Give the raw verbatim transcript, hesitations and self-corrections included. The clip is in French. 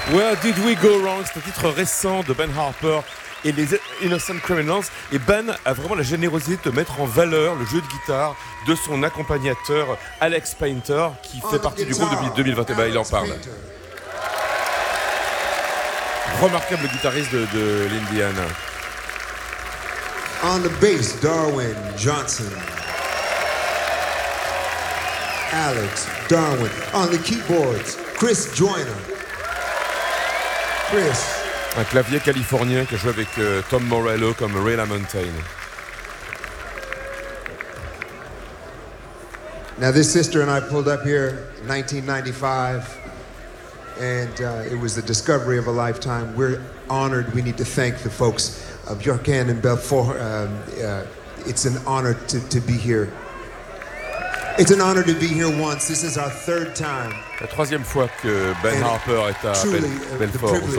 Where Did We Go Wrong? C'est un titre récent de Ben Harper et les Innocent Criminals. Et Ben a vraiment la générosité de mettre en valeur le jeu de guitare de son accompagnateur Alex Painter, qui fait partie du groupe depuis deux mille vingt et un. Ben, il en parle. Remarquable guitariste de, de l'Indiana. On the bass, Darwin Johnson. Alex Darwin. On the keyboards, Chris Joyner. Chris. Un clavier californien qui a joué avec euh, Tom Morello comme Ray LaMontagne. Now this sister and I pulled up here in nineteen ninety-five, and uh, it was the discovery of a lifetime. We're honored. We need to thank the folks of Yorkan and Belfort. Um, uh, it's an honor to, to be here. It's an honor to be here once. This is our third time. La troisième fois que Ben And Harper est à truly, Bel- uh, the Belfort. privilege